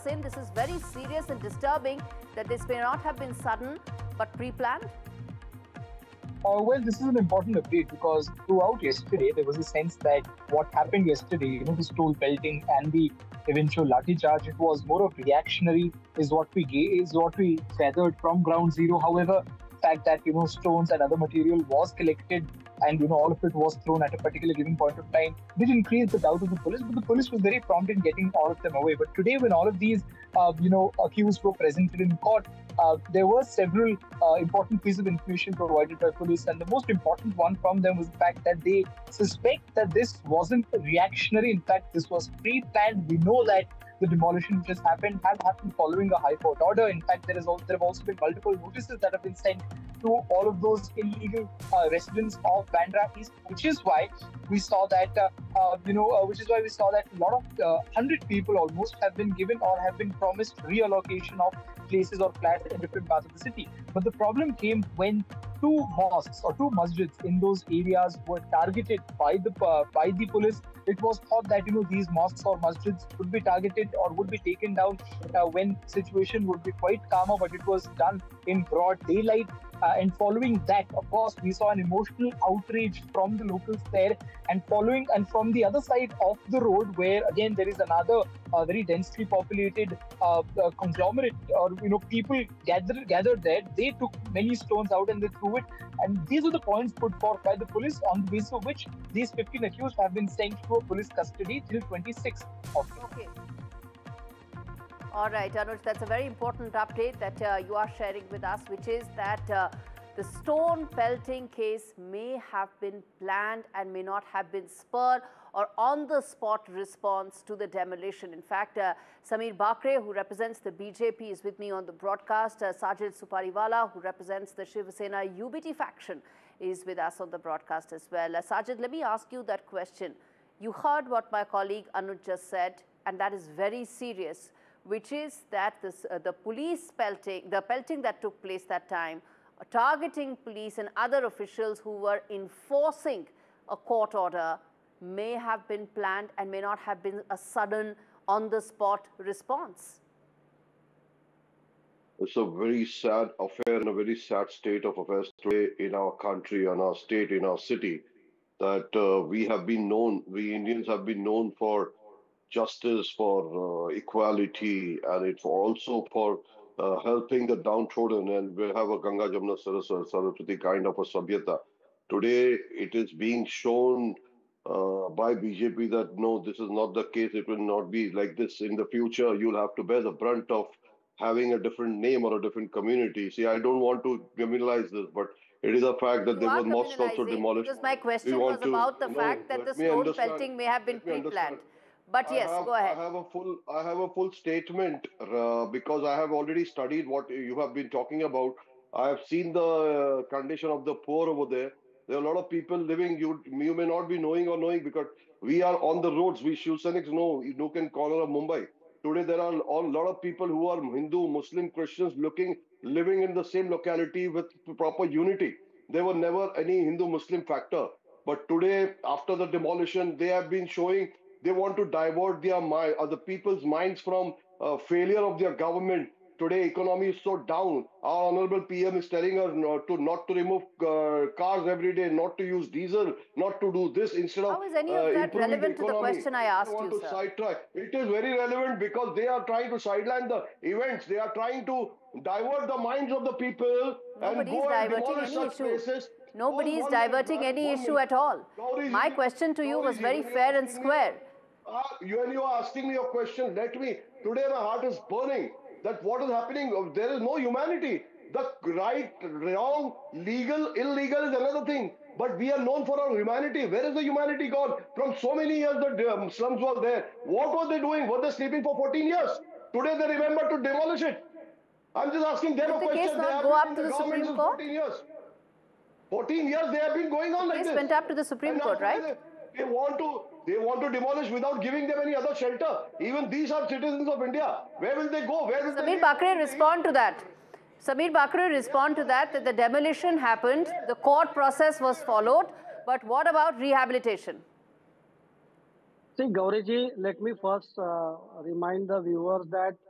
us in. This is very serious and disturbing that this may not have been sudden but pre-planned. Well, this is an important update because throughout yesterday, there was a sense that what happened yesterday, the stone pelting and the eventual lathi charge, it was more of reactionary, is what we gathered from ground zero. However, the fact that stones and other material was collected and all of it was thrown at a particular given point of time did increase the doubt of the police, but the police was very prompt in getting all of them away. But today, when all of these accused were presented in court, there were several important pieces of information provided by police, and the most important one from them was the fact that they suspect that this wasn't reactionary. In fact, this was pre-planned. We know that the demolition which has happened following a High Court order. In fact, there have also been multiple notices that have been sent to all of those illegal residents of Bandra East, which is why we saw that a lot of 100 people almost have been given or have been promised reallocation of places or flats in different parts of the city. But the problem came when two mosques or two masjids in those areas were targeted by the police. It was thought that these mosques or masjids would be targeted or would be taken down when situation would be quite calmer, but it was done in broad daylight. And following that, of course, we saw an emotional outrage from the locals there. And from the other side of the road, where again there is another very densely populated conglomerate or people gathered there, they took many stones out and they threw it. And these are the points put forth by the police, on the basis of which these 15 accused have been sent to a police custody till 26th of May. Okay. All right, Anuj, that's a very important update that you are sharing with us, which is that the stone pelting case may have been planned and may not have been spur or on-the-spot response to the demolition. In fact, Sameer Bakre, who represents the BJP, is with me on the broadcast. Sajid Supariwala, who represents the Shiv Sena UBT faction, is with us on the broadcast as well. Sajid, let me ask you that question. You heard what my colleague Anuj just said, and that is very serious, which is that the pelting that took place that time, targeting police and other officials who were enforcing a court order, may have been planned and may not have been a sudden on-the-spot response. It's a very sad affair and a very sad state of affairs today in our country, in our state, in our city, that we Indians have been known for justice, for equality, and it's also for helping the downtrodden, and we have a Ganga Jamuna Saraswati kind of a Sabhyata. Today, it is being shown by BJP that no, this is not the case. It will not be like this in the future. You'll have to bear the brunt of having a different name or a different community. See, I don't want to criminalize this, but it is a fact that there were mosques also demolished. Because my question was about the fact that the stone pelting may have been pre-planned. But yes, go ahead. I have a full statement because I have already studied what you have been talking about. I have seen the condition of the poor over there. There are a lot of people living, you may not be knowing because we are on the roads. We Shiv Sainiks know, nook and corner of Mumbai. Today there are a lot of people who are Hindu, Muslim, Christians living in the same locality with proper unity. There were never any Hindu-Muslim factor. But today, after the demolition, they have been showing they want to divert the people's minds from failure of their government. Today, economy is so down. Our honorable PM is telling us not to remove cars every day, not to use diesel, not to do this instead of. How is any of that relevant to the question I asked you, sir? Sidetrack. It is very relevant because they are trying to sideline the events. They are trying to divert the minds of the people and go and demolish such places. Nobody is diverting any issue at all. My question to you was very fair and square. You are asking me a question. Today my heart is burning that what is happening, there is no humanity. The right, wrong, legal, illegal is another thing. But we are known for our humanity. Where is the humanity gone? From so many years the slums were there. What were they doing? Were they sleeping for 14 years? Today they remember to demolish it. I'm just asking them a question. Did the case not go up to the Supreme Court? 14 years. 14 years they have been going on like this. The case went up to the Supreme Court, right? They want to demolish without giving them any other shelter. Even these are citizens of India. Where will they go? Where will Sameer Bakre respond to that? Sameer Bakre respond to that the demolition happened, the court process was followed, but what about rehabilitation? See, Gauriji, let me first remind the viewers that